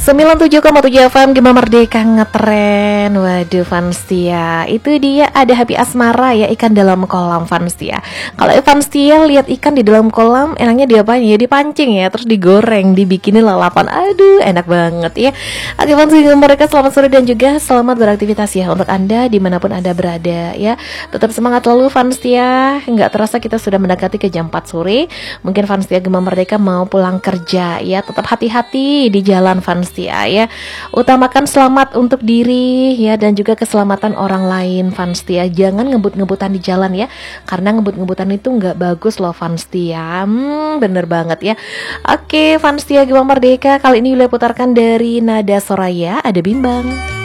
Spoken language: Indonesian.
97,7 FM Gema Merdeka ngetren. Waduh Vanstia, itu dia ada Happy Asmara ya, ikan dalam kolam Vanstia. Kalau Vanstia lihat ikan di dalam kolam, enaknya diapain ya? Dipancing ya, terus digoreng, dibikinin lalapan. Aduh enak banget ya. Oke Vanstia Gema Merdeka, selamat sore dan juga selamat beraktivitas ya untuk Anda dimanapun Anda berada ya. Tetap semangat lalu Vanstia. Nggak terasa kita sudah mendekati ke jam 4 sore. Mungkin Vanstia Gema Merdeka mau pulang kerja ya. Tetap hati-hati di jalan Vanstia ya. Utamakan selamat untuk diri ya, dan juga keselamatan orang lain Vanstia. Jangan ngebut-ngebutan di jalan ya, karena ngebut-ngebutan itu nggak bagus loh Vanstia. Bener banget ya. Oke Vanstia Gema Merdeka, kali ini Yula putarkan dari Nada Soraya, ada Bimbang.